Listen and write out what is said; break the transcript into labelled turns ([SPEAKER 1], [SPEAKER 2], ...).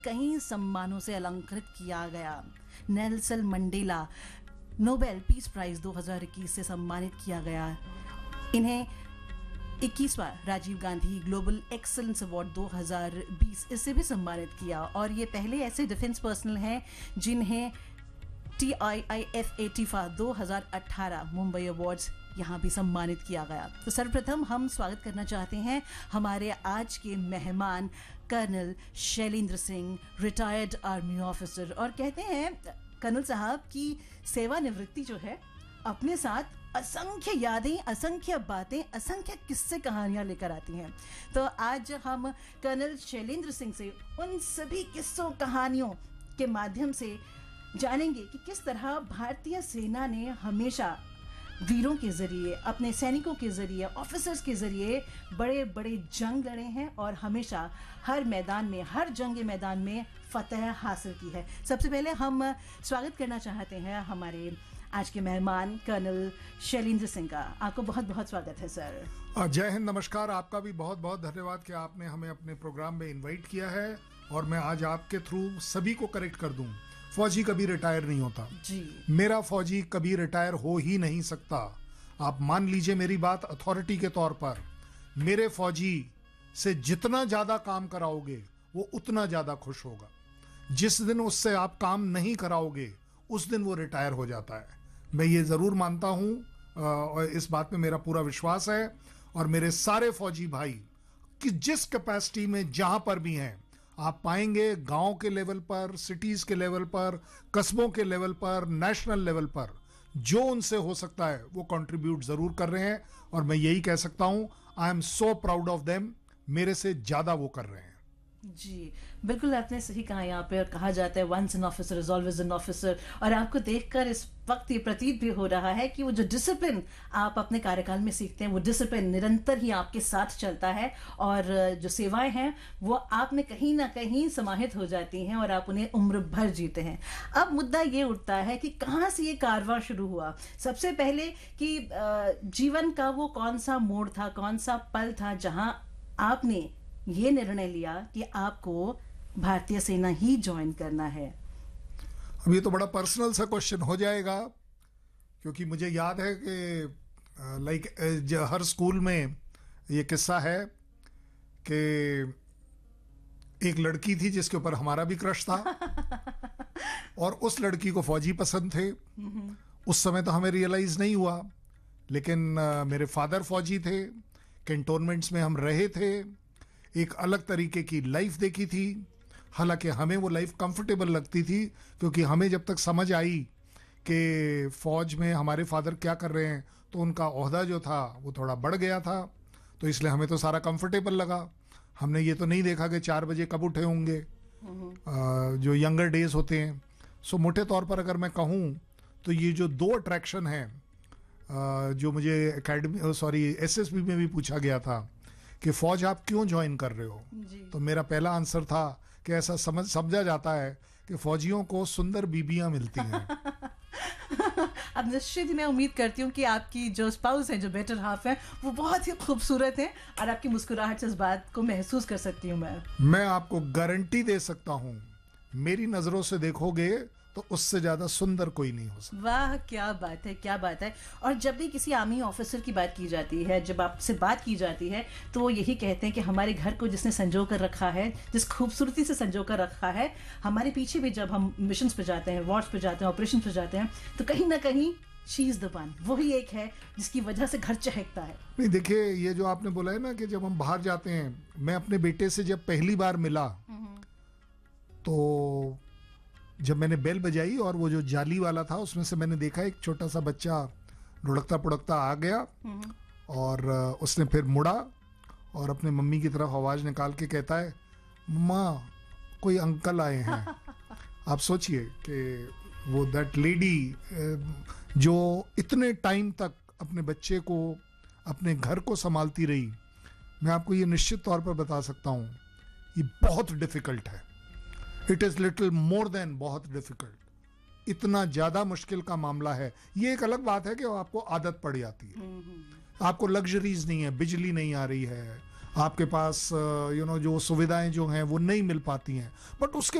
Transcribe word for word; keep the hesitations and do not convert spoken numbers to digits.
[SPEAKER 1] कई सम्मानों से अलंकृत किया गया। Nelson Mandela Nobel peace prize दो हज़ार इक्कीस से सम्मानित किया गया। इन्हें इक्कीसवां Rajiv Gandhi global excellence award दो हज़ार बीस इससे भी सम्मानित किया। और ये पहले ऐसे डिफेंस पर्सनल हैं जिन्हें T I I F A TIFFA दो हज़ार अठारह मुंबई अवार्ड्स यहाँ भी सम्मानित किया गया। तो सर्वप्रथम हम स्वागत करना चाहते हैं हमारे आज के मेहमान colonel Shailendra Singh, retired army officer. और कहते हैं कर्नल साहब की सेवानिवृत्ति जो है अपने साथ असंख्य यादें, असंख्य बातें, असंख्य किस्से कहानियां लेकर आती हैं। तो आज हम कर्नल शैलेंद्र सिंह से उन सभी किस्सों कहानियों के माध्यम से जानेंगे कि किस तरह भारतीय सेना ने हमेशा वीरों के जरिए, अपने सैनिकों के जरिए, ऑफिसर्स के जरिए बड़े बड़े जंग लड़े हैं और हमेशा हर मैदान में, हर जंग के मैदान में फतह हासिल की है। सबसे पहले हम स्वागत करना चाहते हैं हमारे आज के मेहमान कर्नल शैलेंद्र सिंह का। आपको बहुत बहुत स्वागत है सर।
[SPEAKER 2] जय हिंद, नमस्कार। आपका भी बहुत बहुत धन्यवाद कि आपने हमें अपने प्रोग्राम में इनवाइट किया है। और मैं आज आपके थ्रू सभी को करेक्ट कर दूं, फौजी कभी रिटायर नहीं होता
[SPEAKER 1] जी।
[SPEAKER 2] मेरा फौजी कभी रिटायर हो ही नहीं सकता। आप मान लीजिए मेरी बात अथॉरिटी के तौर पर, मेरे फौजी से जितना ज्यादा काम कराओगे वो उतना ज्यादा खुश होगा। जिस दिन उससे आप काम नहीं कराओगे उस दिन वो रिटायर हो जाता है। मैं ये जरूर मानता हूं और इस बात में मेरा पूरा विश्वास है। और मेरे सारे फौजी भाई कि जिस कैपेसिटी में जहां पर भी हैं, आप पाएंगे गांव के लेवल पर, सिटीज के लेवल पर, कस्बों के लेवल पर, नेशनल लेवल पर जो उनसे हो सकता है वो कंट्रीब्यूट जरूर कर रहे हैं। और मैं यही कह सकता हूं, I am so proud of them. मेरे से ज्यादा वो कर रहे हैं।
[SPEAKER 1] जी बिल्कुल, आपने सही कहा। यहाँ पे कहा जाता है once an officer is always an officer. और आपको देखकर इस वक्त ये प्रतीत भी हो रहा है कि वो जो डिसिप्लिन आप अपने कार्यकाल में सीखते हैं, वो डिसिप्लिन निरंतर ही आपके साथ चलता है। और जो सेवाएं हैं वो आप में कहीं ना कहीं समाहित हो जाती हैं और आप उन्हें उम्र भर जीते हैं। अब मुद्दा ये उठता है कि कहाँ से ये कारवां शुरू हुआ। सबसे पहले कि जीवन का वो कौन सा मोड़ था, कौन सा पल था जहाँ आपने ये निर्णय लिया कि आपको भारतीय सेना ही ज्वाइन करना है।
[SPEAKER 2] अब ये तो बड़ा पर्सनल सा क्वेश्चन हो जाएगा, क्योंकि मुझे याद है कि लाइक हर स्कूल में ये किस्सा है कि एक लड़की थी जिसके ऊपर हमारा भी क्रश था और उस लड़की को फौजी पसंद थे। उस समय तो हमें रियलाइज नहीं हुआ, लेकिन uh, मेरे फादर फौजी थे, कैंटोनमेंट्स में हम रहे थे, एक अलग तरीके की लाइफ देखी थी। हालांकि हमें वो लाइफ कंफर्टेबल लगती थी, क्योंकि हमें जब तक समझ आई कि फौज में हमारे फादर क्या कर रहे हैं तो उनका ओहदा जो था वो थोड़ा बढ़ गया था, तो इसलिए हमें तो सारा कंफर्टेबल लगा। हमने ये तो नहीं देखा कि चार बजे कब उठे होंगे, आ, जो यंगर डेज होते हैं। सो मोटे तौर पर अगर मैं कहूँ तो ये जो दो अट्रैक्शन हैं, जो मुझे एकेडमी सॉरी एसएसबी में भी पूछा गया था कि फौज आप क्यों ज्वाइन कर रहे हो, तो मेरा पहला आंसर था कि ऐसा समझ समझा जाता है कि फौजियों को सुंदर बीबियां मिलती हैं।
[SPEAKER 1] अब निश्चित ही मैं उम्मीद करती हूँ कि आपकी जो स्पाउस है, जो बेटर हाफ है, वो बहुत ही खूबसूरत है और आपकी मुस्कुराहट से इस बात को महसूस कर सकती हूँ मैं
[SPEAKER 2] मैं आपको गारंटी दे सकता हूँ, मेरी नजरों से देखोगे तो उससे ज्यादा सुंदर कोई नहीं हो सकता।
[SPEAKER 1] वाह, क्या बात है, क्या बात है। और जब भी किसी आर्मी ऑफिसर की बात की जाती है, जब आपसे बात की जाती है, तो वो यही कहते हैं कि हमारे घर को जिसने संजो कर रखा है, जिस खूबसूरती से संजो कर रखा है, हमारे पीछे भी जब हम मिशंस पे जाते हैं, वॉर्स पे जाते हैं, ऑपरेशन पे जाते हैं, तो कहीं ना कहीं शी इज द वन, वही एक है जिसकी वजह से घर चहकता है।
[SPEAKER 2] नहीं, देखिए ये जो आपने बोला है ना कि जब हम बाहर जाते हैं, मैं अपने बेटे से जब पहली बार मिला तो जब मैंने बेल बजाई और वो जो जाली वाला था उसमें से मैंने देखा एक छोटा सा बच्चा लुढ़कता पुढ़कता आ गया और उसने फिर मुड़ा और अपने मम्मी की तरफ आवाज निकाल के कहता है, मम्मा कोई अंकल आए हैं। आप सोचिए कि वो दैट लेडी जो इतने टाइम तक अपने बच्चे को, अपने घर को संभालती रही, मैं आपको ये निश्चित तौर पर बता सकता हूँ ये बहुत डिफिकल्ट है। It is little more than बहुत डिफिकल्ट। इतना ज्यादा मुश्किल का मामला है। ये एक अलग बात है कि आपको आदत पड़ जाती है, आपको लग्जरीज नहीं है, बिजली नहीं आ रही है, आपके पास यू नो जो सुविधाएं जो हैं वो नहीं मिल पाती हैं, बट उसके